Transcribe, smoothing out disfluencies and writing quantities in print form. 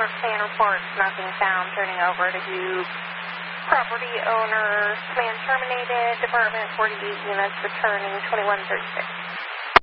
plan reports, nothing found. Turning over to you. Property owner, command terminated, department 48 units, returning 2136.